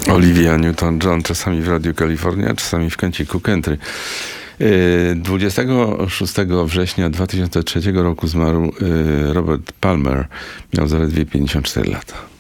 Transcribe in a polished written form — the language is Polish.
Olivia Newton-John, czasami w Radiu Kalifornia, czasami w kąciku country. 26 września 2003 roku zmarł Robert Palmer. Miał zaledwie 54 lata.